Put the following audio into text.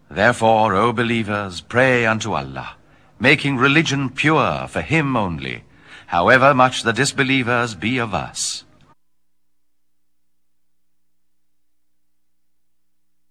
Therefore, O believers, pray unto Allah, making religion pure for Him only, however much the disbelievers be of us.